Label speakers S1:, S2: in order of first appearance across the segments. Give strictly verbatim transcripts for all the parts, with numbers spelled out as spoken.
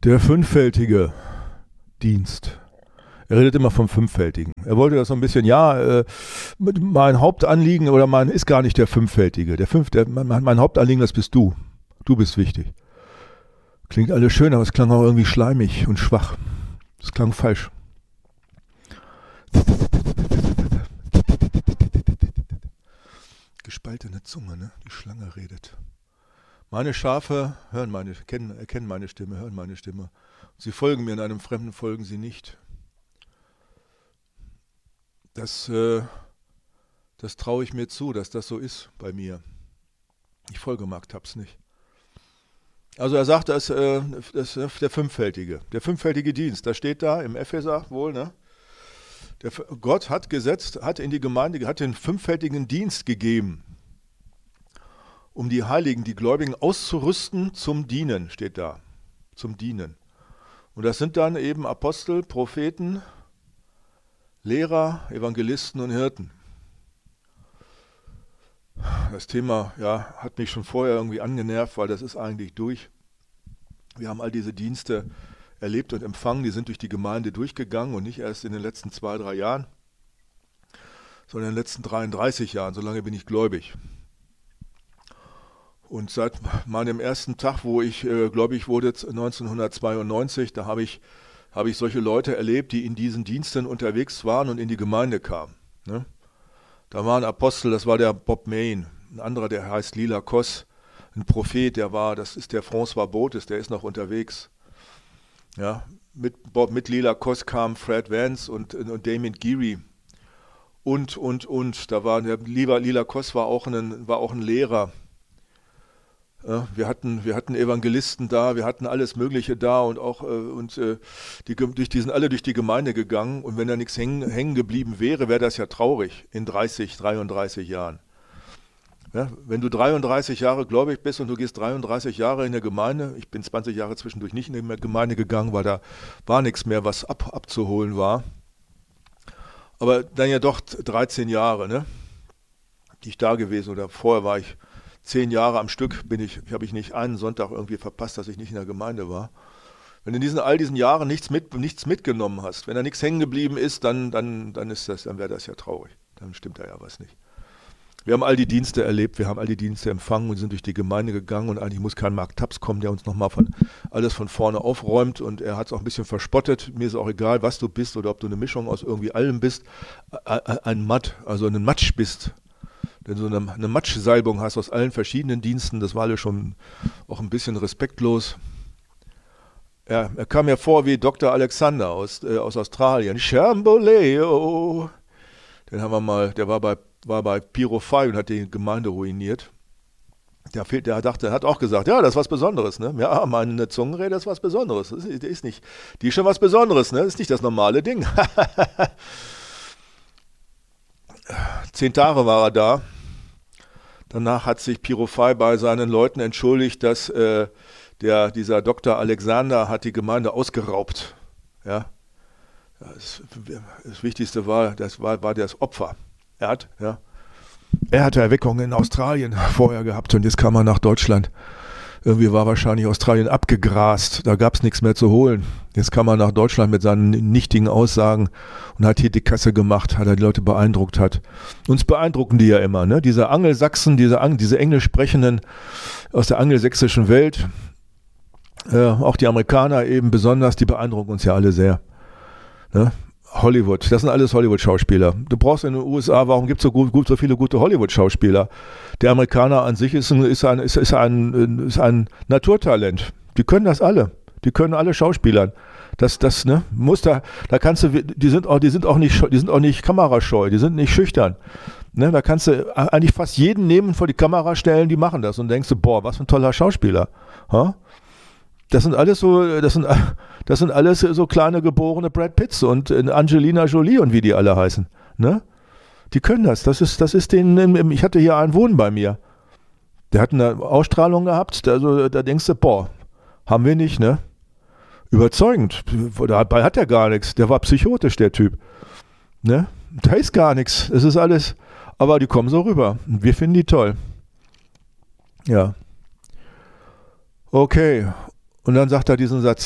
S1: Der fünffältige Dienst. Er redet immer vom Fünffältigen. Er wollte das so ein bisschen, ja, äh, mein Hauptanliegen oder mein ist gar nicht der Fünffältige. Der Fünf, der, mein, mein Hauptanliegen, das bist du. Du bist wichtig. Klingt alles schön, aber es klang auch irgendwie schleimig und schwach. Es klang falsch. Gespaltene Zunge, ne? Die Schlange redet. Meine Schafe hören meine, kennen, erkennen meine Stimme, hören meine Stimme. Sie folgen mir, in einem Fremden folgen sie nicht. Das, äh, das traue ich mir zu, dass das so ist bei mir. Ich folge Mark Taps nicht. Also er sagt, dass, äh, das ist der fünffältige, der fünffältige Dienst, das steht da im Epheser wohl, ne? Der, Gott hat gesetzt, hat in die Gemeinde, hat den fünffältigen Dienst gegeben, um die Heiligen, die Gläubigen auszurüsten zum Dienen, steht da, zum Dienen. Und das sind dann eben Apostel, Propheten, Lehrer, Evangelisten und Hirten. Das Thema ja, hat mich schon vorher irgendwie angenervt, weil das ist eigentlich durch. Wir haben all diese Dienste erlebt und empfangen, die sind durch die Gemeinde durchgegangen und nicht erst in den letzten zwei, drei Jahren, sondern in den letzten dreiunddreißig Jahren, so lange bin ich gläubig. Und seit meinem ersten Tag, wo ich äh, gläubig wurde, neunzehnhundertzweiundneunzig, da habe ich, habe ich solche Leute erlebt, die in diesen Diensten unterwegs waren und in die Gemeinde kamen. Ne? Da war ein Apostel, das war der Bob Main, ein anderer, der heißt Lila Koss, ein Prophet, der war, das ist der François Botes, der ist noch unterwegs. Ja, mit, Bob, mit Lila Koss kamen Fred Vance und, und Damien Geary und, und, und, da war der Lila, Lila Koss war auch ein, war auch ein Lehrer. Ja, wir hatten, wir hatten Evangelisten da, wir hatten alles Mögliche da und auch äh, und äh, die, durch, die sind alle durch die Gemeinde gegangen und wenn da nichts hängen, hängen geblieben wäre, wäre das ja traurig in dreißig, dreiunddreißig Jahren. Ja, wenn du dreiunddreißig Jahre gläubig bist und du gehst dreiunddreißig Jahre in der Gemeinde, ich bin zwanzig Jahre zwischendurch nicht in die Gemeinde gegangen, weil da war nichts mehr, was ab, abzuholen war. Aber dann ja doch dreizehn Jahre, ne, die ich da gewesen oder vorher war ich Zehn Jahre am Stück bin ich, habe ich nicht einen Sonntag irgendwie verpasst, dass ich nicht in der Gemeinde war. Wenn du in diesen, all diesen Jahren nichts, mit, nichts mitgenommen hast, wenn da nichts hängen geblieben ist, dann, dann, dann, ist das, dann wäre das ja traurig. Dann stimmt da ja was nicht. Wir haben all die Dienste erlebt, wir haben all die Dienste empfangen und sind durch die Gemeinde gegangen und eigentlich muss kein Mark Taps kommen, der uns nochmal von, alles von vorne aufräumt und er hat es auch ein bisschen verspottet. Mir ist auch egal, was du bist oder ob du eine Mischung aus irgendwie allem bist, ein Matt, also ein Matsch bist. Wenn du eine, eine Matschsalbung hast aus allen verschiedenen Diensten, das war alles schon auch ein bisschen respektlos. Ja, er kam mir vor wie Doktor Alexander aus, äh, aus Australien. Chamboleo. Den haben wir mal, der war bei, war bei Piro Five und hat die Gemeinde ruiniert. Der, fehlt, der dachte, hat auch gesagt, ja, das ist was Besonderes, ne? Ja, meine Zungenrede ist was Besonderes. Das ist, ist nicht, die ist schon was Besonderes, ne? Das ist nicht das normale Ding. Zehn Tage war er da. Danach hat sich Piro Fay bei seinen Leuten entschuldigt, dass äh, der, dieser Doktor Alexander hat die Gemeinde ausgeraubt. Ja? Das, das Wichtigste war, das war, war das Opfer. Er hat, ja, er hatte Erweckungen in Australien vorher gehabt und jetzt kam er nach Deutschland. Irgendwie war wahrscheinlich Australien abgegrast, da gab es nichts mehr zu holen. Jetzt kam er nach Deutschland mit seinen nichtigen Aussagen und hat hier die Kasse gemacht, hat er die Leute beeindruckt hat. Uns beeindrucken die ja immer, ne? Diese Angelsachsen, diese, diese Englisch sprechenden aus der angelsächsischen Welt, äh, auch die Amerikaner eben besonders, die beeindrucken uns ja alle sehr. Ne? Hollywood, das sind alles Hollywood-Schauspieler. Du brauchst in den U S A, warum gibt es so, gut, gut, so viele gute Hollywood-Schauspieler? Der Amerikaner an sich ist ein, ist, ein, ist, ist, ein, ist ein Naturtalent. Die können das alle. Die können alle Schauspielern. Das, das, ne, muss da, da kannst du, die sind auch, die sind auch nicht, die sind auch nicht kamerascheu, die sind nicht schüchtern. Ne, da kannst du eigentlich fast jeden nehmen, vor die Kamera stellen, die machen das und denkst du, boah, was für ein toller Schauspieler. Ha? Das sind alles so, das sind, das sind alles so kleine geborene Brad Pitts und Angelina Jolie und wie die alle heißen. Ne? Die können das. Das ist, das ist den, ich hatte hier einen Wohnen bei mir. Der hat eine Ausstrahlung gehabt, also da denkst du, boah, haben wir nicht, ne? Überzeugend. Dabei hat er gar nichts. Der war psychotisch, der Typ. Ne? Da ist gar nichts. Es ist alles, aber die kommen so rüber. Und wir finden die toll. Ja. Okay. Und dann sagt er diesen Satz,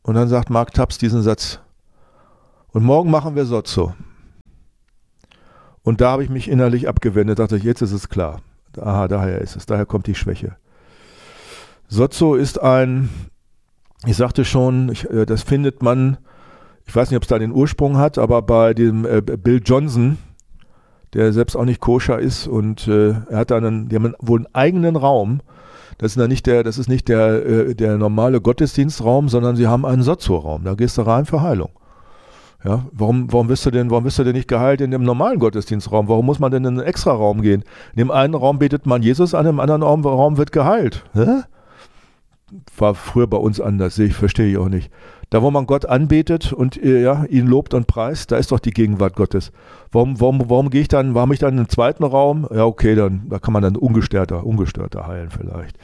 S1: Und dann sagt Mark Taps diesen Satz, und morgen machen wir Sozzo. Und da habe ich mich innerlich abgewendet, dachte ich, jetzt ist es klar. Aha, daher ist es, daher kommt die Schwäche. Sozzo ist ein, ich sagte schon, ich, das findet man, ich weiß nicht, ob es da den Ursprung hat, aber bei dem äh, Bill Johnson, der selbst auch nicht koscher ist, und äh, er hat dann einen, die haben wohl einen eigenen Raum. Das ist dann nicht der, das ist nicht der, äh, der normale Gottesdienstraum, sondern sie haben einen Sozzo-Raum. Da gehst du rein für Heilung. Ja, warum, warum wirst du denn, warum wirst du denn nicht geheilt in dem normalen Gottesdienstraum? Warum muss man denn in einen extra Raum gehen? In dem einen Raum betet man Jesus, an dem anderen Raum, Raum wird geheilt. Hä? War früher bei uns anders, sehe ich, verstehe ich auch nicht. Da, wo man Gott anbetet und äh, ja, ihn lobt und preist, da ist doch die Gegenwart Gottes. Warum, warum, warum gehe ich dann, warum ich dann in den zweiten Raum? Ja, okay, dann, da kann man dann ungestörter, ungestörter heilen vielleicht.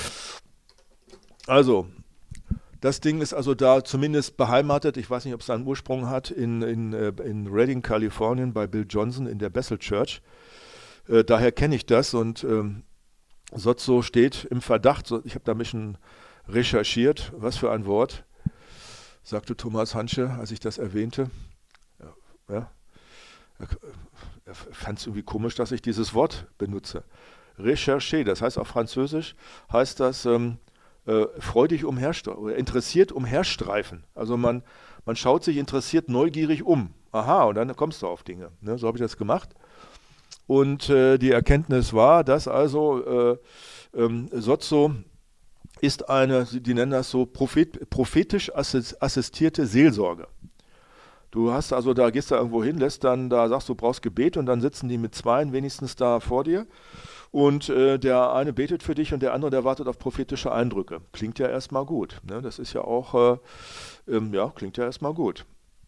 S1: Also, das Ding ist also da zumindest beheimatet, ich weiß nicht, ob es da einen Ursprung hat, in, in, in Redding, Kalifornien, bei Bill Johnson in der Bethel Church. Äh, daher kenne ich das, und ähm, Sozzo steht im Verdacht, so, ich habe da ein bisschen recherchiert, was für ein Wort, sagte Thomas Hansche, als ich das erwähnte. Ja, ja. Er, er fand es irgendwie komisch, dass ich dieses Wort benutze. Recherché, das heißt auf Französisch, heißt das ähm, äh, freudig umherstreifen, oder interessiert umherstreifen. Also man, man schaut sich interessiert neugierig um. Aha, und dann kommst du auf Dinge. Ne? So habe ich das gemacht. Und äh, die Erkenntnis war, dass also äh, ähm, Sozzo ist eine, die nennen das so, prophet, prophetisch assistierte Seelsorge. Du hast also, da gehst du irgendwo hin, lässt dann, da sagst du, brauchst Gebet, und dann sitzen die mit zweien wenigstens da vor dir. Und äh, der eine betet für dich und der andere, der wartet auf prophetische Eindrücke. Klingt ja erstmal gut. Ne? Das ist ja auch, äh, ähm, ja, klingt ja erstmal gut.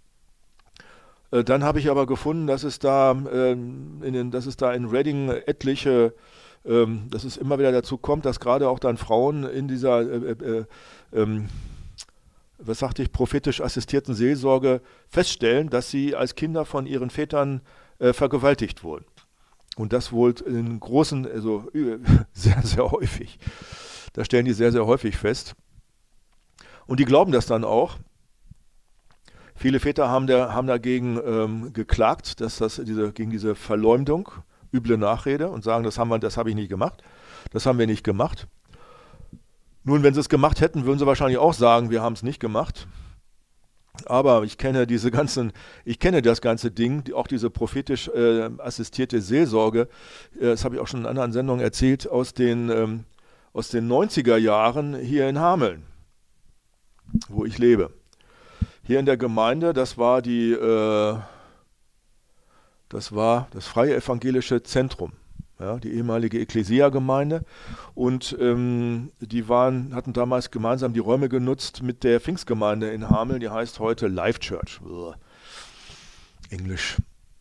S1: Äh, dann habe ich aber gefunden, dass es da, äh, in den, dass es da in Redding etliche, ähm, dass es immer wieder dazu kommt, dass gerade auch dann Frauen in dieser, äh, äh, äh, was sagte ich, prophetisch assistierten Seelsorge feststellen, dass sie als Kinder von ihren Vätern äh, vergewaltigt wurden. Und das wohl in großen, also sehr, sehr häufig. Das stellen die sehr, sehr häufig fest. Und die glauben das dann auch. Viele Väter haben, der, haben dagegen ähm, geklagt, dass das diese, gegen diese Verleumdung, üble Nachrede, und sagen, das haben wir, das habe ich nicht gemacht. Das haben wir nicht gemacht. Nun, wenn sie es gemacht hätten, würden sie wahrscheinlich auch sagen, wir haben es nicht gemacht. Aber ich kenne diese ganzen, ich kenne das ganze Ding, die, auch diese prophetisch äh, assistierte Seelsorge, äh, das habe ich auch schon in anderen Sendungen erzählt, aus den, ähm, aus den neunziger Jahren hier in Hameln, wo ich lebe. Hier in der Gemeinde, das war die, äh, das war das Freie Evangelische Zentrum. Ja, die ehemalige Ekklesia-Gemeinde, und ähm, die waren, hatten damals gemeinsam die Räume genutzt mit der Pfingstgemeinde in Hameln, die heißt heute Life Church. Uah. Englisch.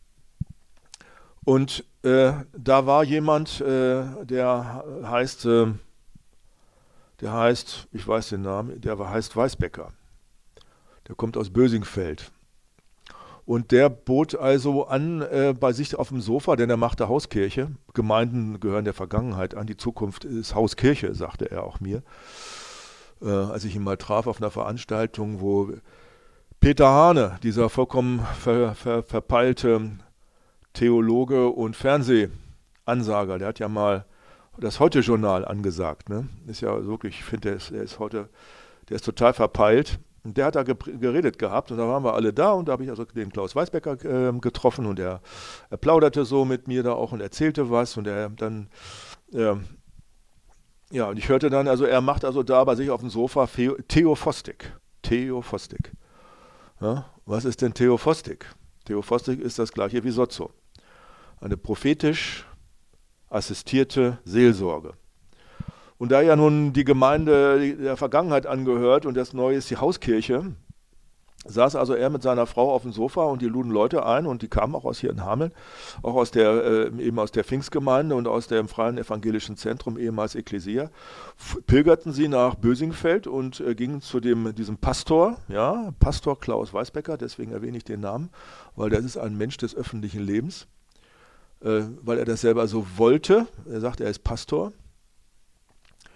S1: Und äh, da war jemand, äh, der heißt, äh, der heißt, ich weiß den Namen, der heißt Weißbecker. Der kommt aus Bösingfeld. Und der bot also an, äh, bei sich auf dem Sofa, denn er machte Hauskirche. Gemeinden gehören der Vergangenheit an, die Zukunft ist Hauskirche, sagte er auch mir. Äh, als ich ihn mal traf auf einer Veranstaltung, wo Peter Hane, dieser vollkommen ver, ver, verpeilte Theologe und Fernsehansager, der hat ja mal das Heute-Journal angesagt. Ne? Ist ja wirklich, ich finde, der ist, der ist heute, der ist total verpeilt. Und der hat da geredet gehabt, und da waren wir alle da, und da habe ich also den Klaus Weißbecker äh, getroffen, und er, er plauderte so mit mir da auch und erzählte was, und er dann, äh, ja, und ich hörte dann, also er macht also da bei sich auf dem Sofa Theophostik. Theophostik. Ja, was ist denn Theophostik? Theophostik ist das gleiche wie Sozzo. Eine prophetisch assistierte Seelsorge. Und da ja nun die Gemeinde der Vergangenheit angehört und das Neue ist die Hauskirche, saß also er mit seiner Frau auf dem Sofa, und die luden Leute ein, und die kamen auch aus hier in Hameln, auch aus der, äh, eben aus der Pfingstgemeinde und aus dem Freien Evangelischen Zentrum, ehemals Ekklesia, pilgerten sie nach Bösingfeld und äh, gingen zu dem, diesem Pastor, ja, Pastor Klaus Weißbecker, deswegen erwähne ich den Namen, weil das ist ein Mensch des öffentlichen Lebens, äh, weil er das selber so wollte. Er sagt, er ist Pastor.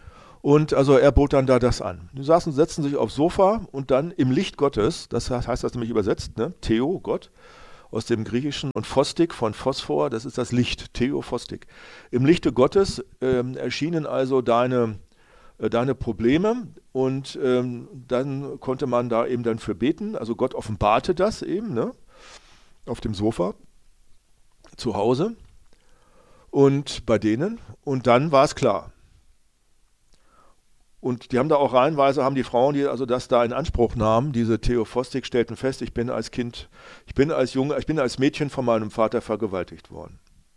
S1: Und also er bot dann da das an. Die saßen, setzten sich aufs Sofa und dann im Licht Gottes, das heißt das nämlich übersetzt, ne? Theo, Gott, aus dem Griechischen, und Phostik von Phosphor, das ist das Licht, Theophostik. Im Lichte Gottes ähm, erschienen also deine, äh, deine Probleme und ähm, dann konnte man da eben dann für beten. Also Gott offenbarte das eben, ne? Auf dem Sofa zu Hause und bei denen, und dann war es klar. Und die haben da auch reihenweise, haben die Frauen, die also das da in Anspruch nahmen, diese Theophostik, stellten fest, ich bin als Kind, ich bin als Junge, ich bin als Mädchen von meinem Vater vergewaltigt worden.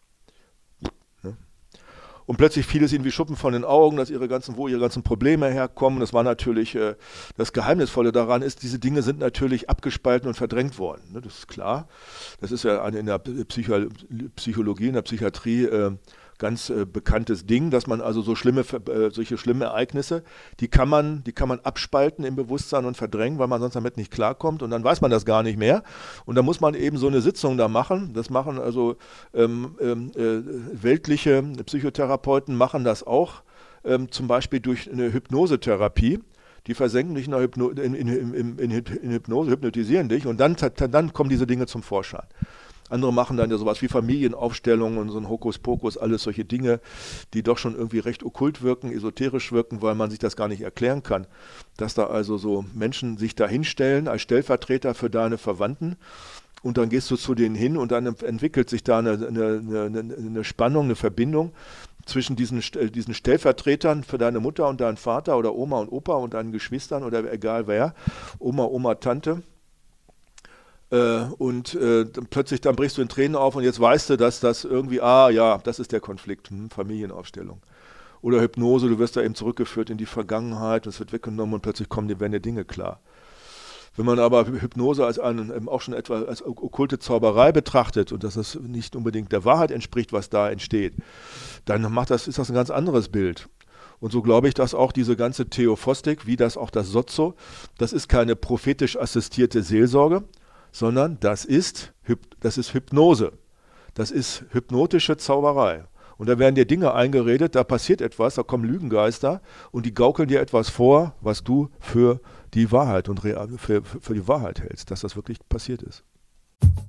S1: Ne? Und plötzlich fiel es ihnen wie Schuppen von den Augen, dass ihre ganzen, wo ihre ganzen Probleme herkommen. Das war natürlich, äh, das Geheimnisvolle daran ist, diese Dinge sind natürlich abgespalten und verdrängt worden. Ne? Das ist klar. Das ist ja eine, in der Psycho Psychologie, in der Psychiatrie äh, ganz äh, bekanntes Ding, dass man also so schlimme, äh, solche schlimmen Ereignisse, die kann man, die kann man abspalten im Bewusstsein und verdrängen, weil man sonst damit nicht klarkommt, und dann weiß man das gar nicht mehr. Und da muss man eben so eine Sitzung da machen. Das machen also ähm, ähm, äh, weltliche Psychotherapeuten machen das auch, ähm, zum Beispiel durch eine Hypnosetherapie. Die versenken dich in, der Hypno in, in, in, in, in Hypnose, hypnotisieren dich, und dann, dann kommen diese Dinge zum Vorschein. Andere machen dann ja sowas wie Familienaufstellungen und so ein Hokuspokus, alles solche Dinge, die doch schon irgendwie recht okkult wirken, esoterisch wirken, weil man sich das gar nicht erklären kann. Dass da also so Menschen sich da hinstellen als Stellvertreter für deine Verwandten, und dann gehst du zu denen hin und dann entwickelt sich da eine, eine, eine, eine Spannung, eine Verbindung zwischen diesen, diesen Stellvertretern für deine Mutter und deinen Vater oder Oma und Opa und deinen Geschwistern oder egal wer, Oma, Oma, Tante. Äh, und äh, dann plötzlich dann brichst du in Tränen auf und jetzt weißt du, dass das irgendwie, ah ja, das ist der Konflikt, hm, Familienaufstellung. Oder Hypnose, du wirst da eben zurückgeführt in die Vergangenheit, es wird weggenommen und plötzlich kommen dir werden dir Dinge klar. Wenn man aber Hypnose als einen, eben auch schon etwa als okkulte Zauberei betrachtet und dass das nicht unbedingt der Wahrheit entspricht, was da entsteht, dann macht das, ist das ein ganz anderes Bild. Und so glaube ich, dass auch diese ganze Theophostik, wie das auch das Sozo, das ist keine prophetisch assistierte Seelsorge, sondern das ist, das ist Hypnose. Das ist hypnotische Zauberei. Und da werden dir Dinge eingeredet, da passiert etwas, da kommen Lügengeister und die gaukeln dir etwas vor, was du für die Wahrheit und für, für die Wahrheit hältst, dass das wirklich passiert ist.